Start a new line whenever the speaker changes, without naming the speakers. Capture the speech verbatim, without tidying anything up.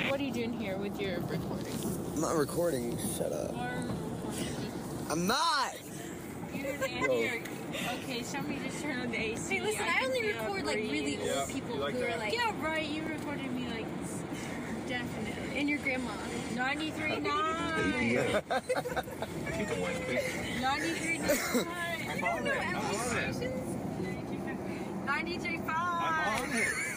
What are you doing here with your recording?
I'm not recording. Shut up. I'm not.
Okay, somebody just turned on the A C.
Hey, listen, I, I only record like really old
yeah,
people
like
who
that?
are like.
Yeah, right. You recorded me like definitely.
And your grandma.
ninety-three point nine. ninety-three point nine.
You don't know Ellen stations?
ninety-three point five.
I'm on it.